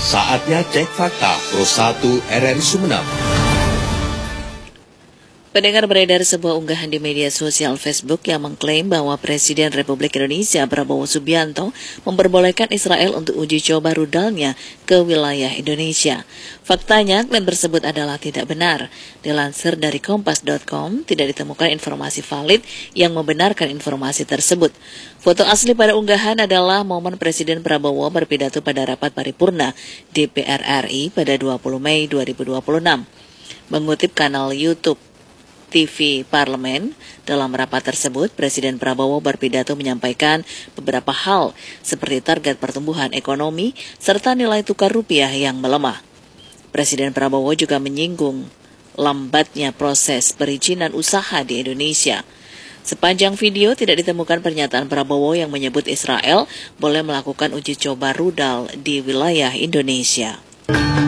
Saatnya cek fakta Pro 1 RRI Sumeneb. Pendengar, beredar sebuah unggahan di media sosial Facebook yang mengklaim bahwa Presiden Republik Indonesia Prabowo Subianto memperbolehkan Israel untuk uji coba rudalnya ke wilayah Indonesia. Faktanya, klaim tersebut adalah tidak benar. Dilansir dari Kompas.com, tidak ditemukan informasi valid yang membenarkan informasi tersebut. Foto asli pada unggahan adalah momen Presiden Prabowo berpidato pada rapat paripurna DPR RI pada 20 Mei 2026. Mengutip kanal YouTube TV Parlemen, dalam rapat tersebut, Presiden Prabowo berpidato menyampaikan beberapa hal seperti target pertumbuhan ekonomi serta nilai tukar rupiah yang melemah. Presiden Prabowo juga menyinggung lambatnya proses perizinan usaha di Indonesia. Sepanjang video tidak ditemukan pernyataan Prabowo yang menyebut Israel boleh melakukan uji coba rudal di wilayah Indonesia.